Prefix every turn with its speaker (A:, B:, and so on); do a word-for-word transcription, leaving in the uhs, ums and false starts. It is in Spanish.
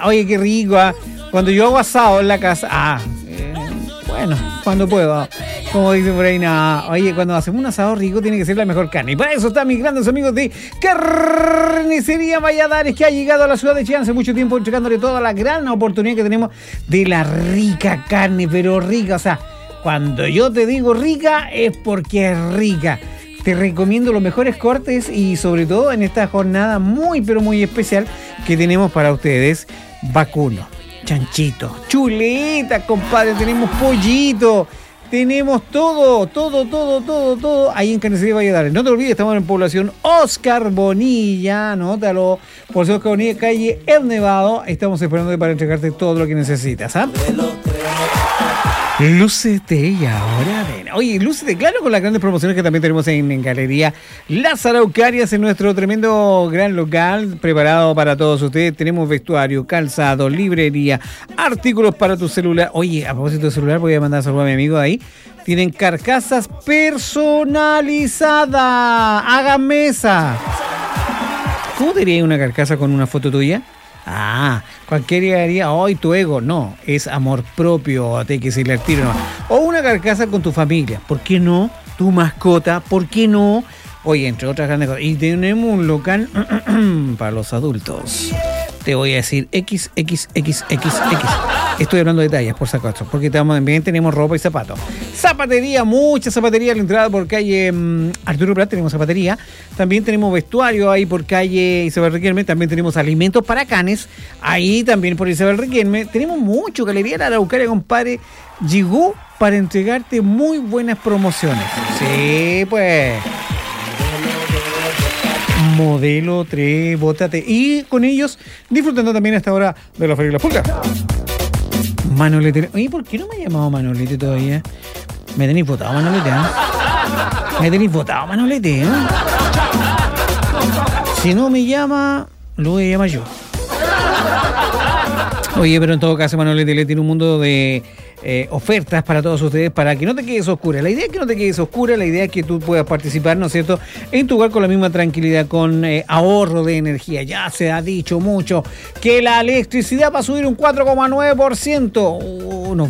A: Oye, qué rico, ¿eh? Cuando yo hago asado en la casa, ah, eh, bueno, cuando puedo, como dice por ahí, nada. Oye, cuando hacemos un asado rico tiene que ser la mejor carne. Y para eso están mis grandes amigos de Carnicería Valladares, que ha llegado a la ciudad de Chillán hace mucho tiempo, entregándole toda la gran oportunidad que tenemos de la rica carne, pero rica. O sea, cuando yo te digo rica, es porque es rica. Te recomiendo los mejores cortes y sobre todo en esta jornada muy, pero muy especial que tenemos para ustedes. Vacuno, chanchito, chuleta, compadre, tenemos pollito. Tenemos todo, todo, todo, todo, todo ahí en Carnicería Valladares. No te olvides, estamos en población Oscar Bonilla, anótalo, por Oscar Bonilla, calle El Nevado. Estamos esperando para entregarte todo lo que necesitas, ¿ah? Lúcete y ahora ven. Oye, lúcete, claro, con las grandes promociones que también tenemos en, en Galería Las Araucarias, en nuestro tremendo gran local preparado para todos ustedes. Tenemos vestuario, calzado, librería, artículos para tu celular. Oye, a propósito de celular, voy a mandar a saludar a mi amigo de ahí. Tienen carcasas personalizadas. Hagan mesa. ¿Cómo diría una carcasa con una foto tuya? Ah, cualquiera diría, hoy tu ego. No, es amor propio, te hay que decirle al tiro, no. O una carcasa con tu familia, ¿por qué no? Tu mascota, ¿por qué no? Oye, entre otras grandes cosas. Y tenemos un local para los adultos. Te voy a decir X, X, X, X, X. Estoy hablando de tallas, por si acaso, porque también tenemos ropa y zapatos. Zapatería, mucha zapatería a la entrada por calle um, Arturo Prat, tenemos zapatería. También tenemos vestuario ahí por calle Isabel Riquelme. También tenemos alimentos para canes, ahí también por Isabel Riquelme. Tenemos mucho, Galería La Araucaria, compadre. Llegó para entregarte muy buenas promociones. Sí, pues... Modelo tres, bótate. Y con ellos disfrutando también a esta hora de la Feria de la Pulga. Manolete. Oye, ¿por qué no me ha llamado Manolete todavía? ¿Me tenéis votado, Manolete? ¿eh? ¿Me tenéis votado, Manolete? ¿eh? Si no me llama, lo voy a llamar yo. Oye, pero en todo caso, Manolete le tiene un mundo de eh, ofertas para todos ustedes, para que no te quedes oscura. La idea es que no te quedes oscura, la idea es que tú puedas participar, ¿no es cierto?, en tu hogar con la misma tranquilidad, con eh, ahorro de energía. Ya se ha dicho mucho que la electricidad va a subir un cuatro coma nueve por ciento. Uh, no